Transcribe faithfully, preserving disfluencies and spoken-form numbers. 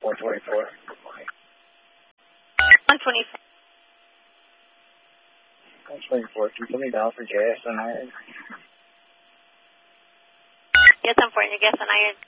one twenty-four. one twenty-four. one twenty-four, can you put me down for gas on iron? Yes, I'm for your gas on iron.